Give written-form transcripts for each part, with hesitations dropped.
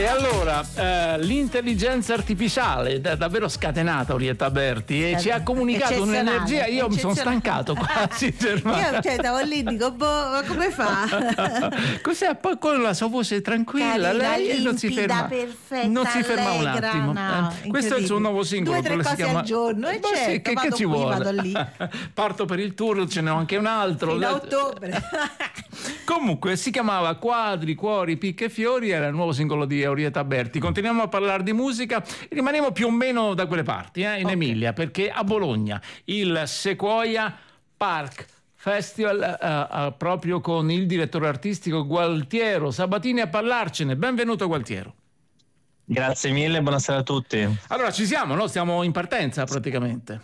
E allora, l'intelligenza artificiale davvero scatenata, Orietta Berti, e ci ha comunicato un'energia. Io mi sono stancato quasi. Io stavo lì, dico, ma come fa? Cos'è? Poi con la sua voce tranquilla, Carina, lei limpida, non si ferma, perfetta, non si ferma un allegra, attimo. no, Questo è il suo nuovo singolo. 2 o 3 cose si chiama... al giorno, e sì, certo, che ci vuole? Vado lì. Parto per il tour, ce n'è anche un altro. Fino a ottobre. Comunque si chiamava Quadri, Cuori, Picche e Fiori, era il nuovo singolo di Orietta Berti. Continuiamo a parlare di musica, rimaniamo più o meno da quelle parti, in Emilia, perché a Bologna il Sequoia Park Festival, proprio con il direttore artistico Gualtiero Sabatini a parlarcene. Benvenuto Gualtiero. Grazie mille, buonasera a tutti. Allora ci siamo, no? Stiamo in partenza praticamente.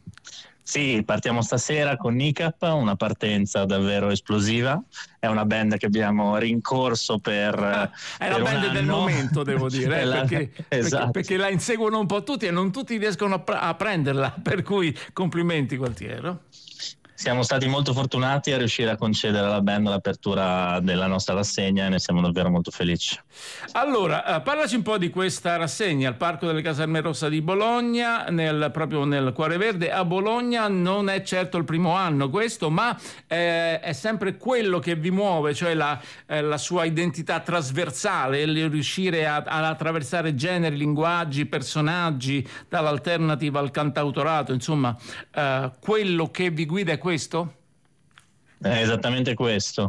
Sì, partiamo stasera con NICAP, una partenza davvero esplosiva. È una band che abbiamo rincorso per è la band del momento, devo dire, esatto. perché la inseguono un po' tutti e non tutti riescono a prenderla, per cui complimenti Gualtiero. Siamo stati molto fortunati a riuscire a concedere alla band l'apertura della nostra rassegna e ne siamo davvero molto felici. Allora, parlaci un po' di questa rassegna al Parco delle Caserme Rosse di Bologna, proprio nel Cuore Verde a Bologna. Non è certo il primo anno questo, ma è sempre quello che vi muove, cioè la sua identità trasversale, riuscire ad attraversare generi, linguaggi, personaggi, dall'alternative al cantautorato, insomma, quello che vi guida è questo? È esattamente questo,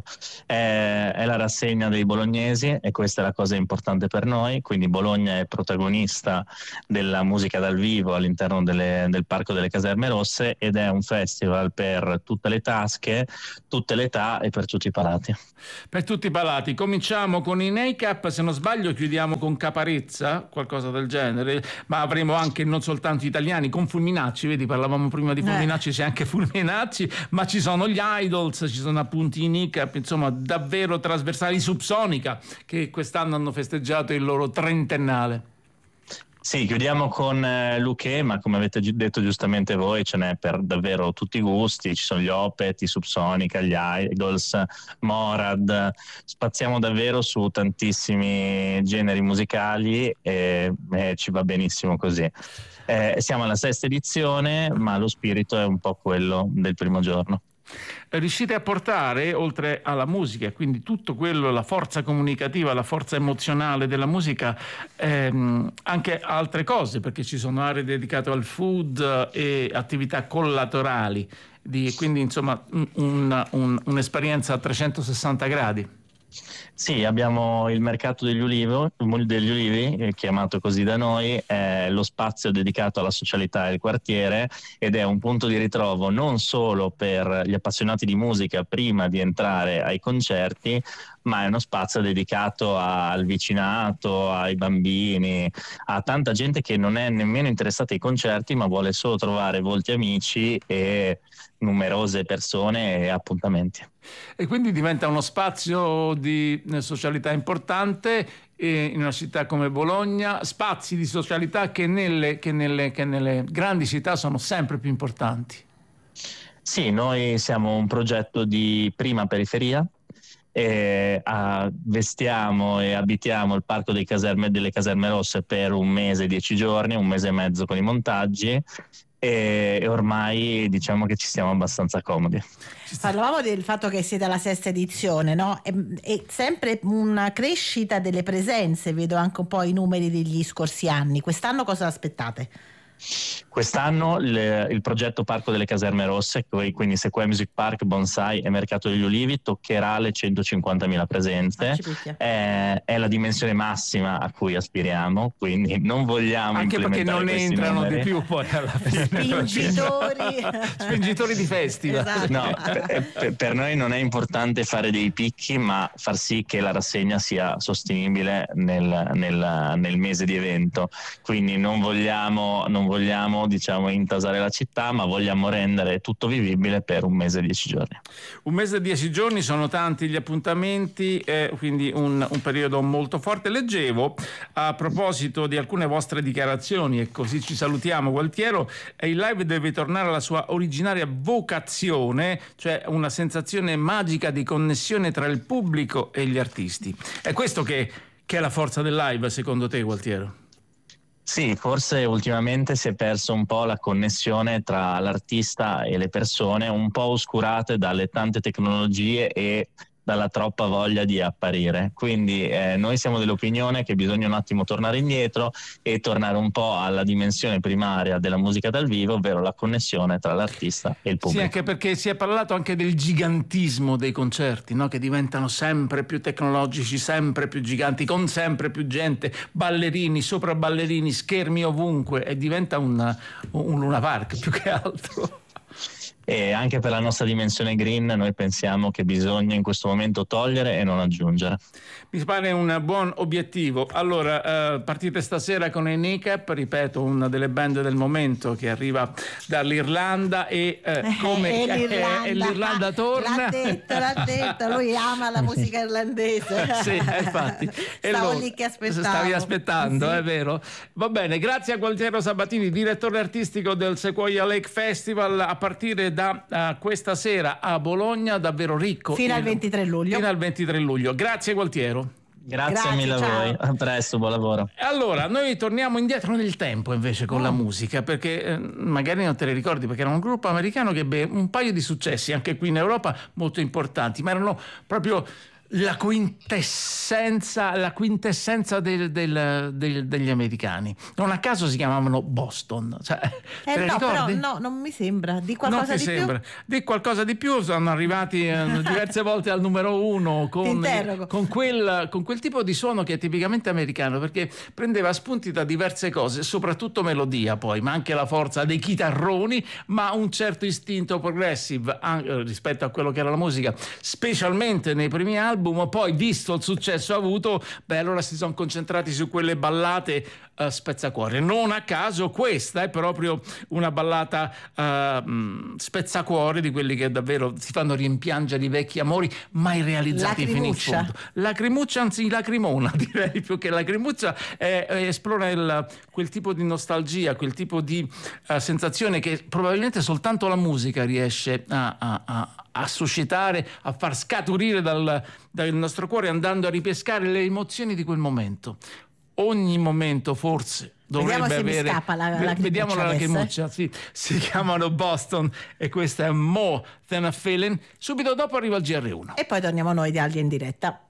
è la rassegna dei bolognesi e questa è la cosa importante per noi, quindi Bologna è protagonista della musica dal vivo all'interno del Parco delle Caserme Rosse ed è un festival per tutte le tasche, tutte le età e per tutti i palati. Per tutti i palati, cominciamo con i NICAP, se non sbaglio chiudiamo con Caparezza, qualcosa del genere, ma avremo anche non soltanto italiani, con Fulminacci, vedi parlavamo prima di Fulminacci, c'è anche Fulminacci, ma ci sono gli Idols, ci sono appunto i NICAP, insomma davvero trasversali, Subsonica che quest'anno hanno festeggiato il loro 30ennale. Sì, chiudiamo con Luché, ma come avete detto giustamente voi ce n'è per davvero tutti i gusti, ci sono gli Opeth, i Subsonica, gli Idols, Morad, spaziamo davvero su tantissimi generi musicali e ci va benissimo così. Siamo alla 6ª edizione, ma lo spirito è un po' quello del primo giorno. Riuscite a portare, oltre alla musica, quindi tutto quello, la forza comunicativa, la forza emozionale della musica, anche altre cose, perché ci sono aree dedicate al food e attività collaterali, quindi insomma un'esperienza a 360 gradi. Sì, abbiamo il mercato degli ulivi, chiamato così da noi, è lo spazio dedicato alla socialità del quartiere ed è un punto di ritrovo non solo per gli appassionati di musica prima di entrare ai concerti, ma è uno spazio dedicato al vicinato, ai bambini, a tanta gente che non è nemmeno interessata ai concerti ma vuole solo trovare volti amici e numerose persone e appuntamenti. E quindi diventa uno spazio di socialità importante in una città come Bologna, spazi di socialità che nelle grandi città sono sempre più importanti. Sì, noi siamo un progetto di prima periferia. Vestiamo e abitiamo il Parco delle Caserme Rosse per 1 mese, 10 giorni, 1 mese e mezzo con i montaggi e ormai diciamo che ci stiamo abbastanza comodi. Parlavamo del fatto che siete alla 6ª edizione, no? È sempre una crescita delle presenze, vedo anche un po' i numeri degli scorsi anni. Quest'anno cosa aspettate? Quest'anno il progetto Parco delle Caserme Rosse, quindi Sequoia Music Park, Bonsai e Mercato degli Ulivi, toccherà le 150.000 presenze. È la dimensione massima a cui aspiriamo, quindi non vogliamo anche perché non entrano numeri. Di più poi alla fine. Spingitori di festival. Esatto. No, per noi non è importante fare dei picchi, ma far sì che la rassegna sia sostenibile nel mese di evento. Quindi non vogliamo diciamo intasare la città, ma vogliamo rendere tutto vivibile per 1 mese e 10 giorni. 1 mese e 10 giorni, sono tanti gli appuntamenti, quindi un periodo molto forte. Leggevo a proposito di alcune vostre dichiarazioni, e così ci salutiamo Gualtiero, il live deve tornare alla sua originaria vocazione, cioè una sensazione magica di connessione tra il pubblico e gli artisti. È questo che che è la forza del live, secondo te, Gualtiero? Sì, forse ultimamente si è perso un po' la connessione tra l'artista e le persone, un po' oscurate dalle tante tecnologie e dalla troppa voglia di apparire. Quindi noi siamo dell'opinione che bisogna un attimo tornare indietro e tornare un po' alla dimensione primaria della musica dal vivo, ovvero la connessione tra l'artista e il pubblico. Sì, anche perché si è parlato anche del gigantismo dei concerti, no? Che diventano sempre più tecnologici, sempre più giganti, con sempre più gente, ballerini, sopra ballerini, schermi ovunque, e diventa un Luna Park più che altro. E anche per la nostra dimensione green noi pensiamo che bisogna in questo momento togliere e non aggiungere. Mi pare un buon obiettivo. Allora, partite stasera con i Kneecap, ripeto, una delle band del momento che arriva dall'Irlanda e l'Irlanda torna. L'ha detto, lui ama la musica irlandese. Sì, infatti. Stavo lì che aspettavo. Stavi aspettando, sì. È vero? Va bene, grazie a Gualtiero Sabatini, direttore artistico del Sequoia Lake Festival, a partire da questa sera a Bologna, davvero ricco. Fino al 23 luglio. Fino al 23 luglio. Grazie Gualtiero. Grazie mille a voi, a presto, buon lavoro. Allora, noi torniamo indietro nel tempo invece con la musica, perché magari non te le ricordi, perché era un gruppo americano che ebbe un paio di successi anche qui in Europa molto importanti, ma erano proprio la quintessenza degli americani. Non a caso si chiamavano Boston. Cioè, te le ricordi? Però no, non mi sembra. Di qualcosa non ti di sembra. più? Di qualcosa di più, sono arrivati diverse volte al numero 1 con quel tipo di suono che è tipicamente americano, perché prendeva spunti da diverse cose, soprattutto melodia poi, ma anche la forza dei chitarroni, ma un certo istinto progressive rispetto a quello che era la musica, specialmente nei primi album. Poi, visto il successo avuto, allora si sono concentrati su quelle ballate spezzacuore. Non a caso questa è proprio una ballata spezzacuore, di quelli che davvero si fanno rimpiangere i vecchi amori mai realizzati fino in fondo. Lacrimuccia, anzi lacrimona, direi più che lacrimuccia, esplora quel tipo di nostalgia, quel tipo di sensazione che probabilmente soltanto la musica riesce a suscitare, a far scaturire dal nostro cuore, andando a ripescare le emozioni di quel momento. Ogni momento forse dovrebbe avere. Vediamo la lacrimuccia. Sì, si chiamano Boston e questa è More Than a Feeling. Subito dopo arriva il GR1 e poi torniamo noi di Aldi in diretta.